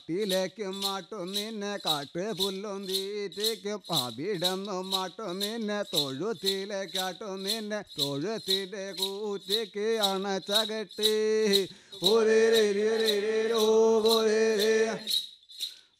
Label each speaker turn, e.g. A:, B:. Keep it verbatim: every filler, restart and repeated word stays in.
A: ിലേക്കും മാട്ടും നിന്നെ കാട്ട് പുല്ലും തീറ്റയ്ക്കും അവിടെന്നും മാട്ടും നിന്നെ തൊഴുത്തിലേക്കാട്ടും നിന്നെ തൊഴുത്തിലെ കൂറ്റിക്ക് അണച്ചകട്ടി